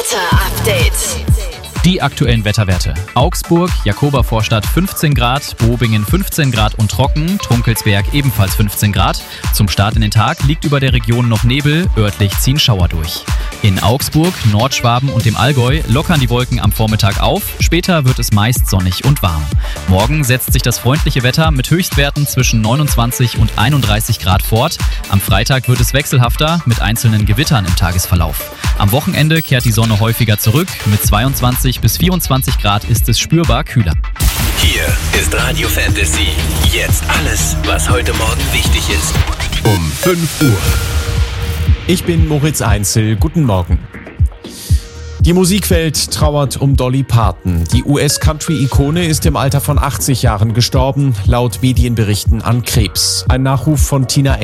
Wetter-Update. Die aktuellen Wetterwerte. Augsburg, Jakobervorstadt 15 Grad, Bobingen 15 Grad und trocken, Trunkelsberg ebenfalls 15 Grad. Zum Start in den Tag liegt über der Region noch Nebel, örtlich ziehen Schauer durch. In Augsburg, Nordschwaben und dem Allgäu lockern die Wolken am Vormittag auf, später wird es meist sonnig und warm. Morgen setzt sich das freundliche Wetter mit Höchstwerten zwischen 29 und 31 Grad fort. Am Freitag wird es wechselhafter mit einzelnen Gewittern im Tagesverlauf. Am Wochenende kehrt die Sonne häufiger zurück. Mit 22 bis 24 Grad ist es spürbar kühler. Hier ist Radio Fantasy. Jetzt alles, was heute Morgen wichtig ist. Um 5 Uhr. Ich bin Moritz Einzel. Guten Morgen. Die Musikwelt trauert um Dolly Parton. Die US-Country-Ikone ist im Alter von 80 Jahren gestorben, laut Medienberichten an Krebs. Ein Nachruf von Tina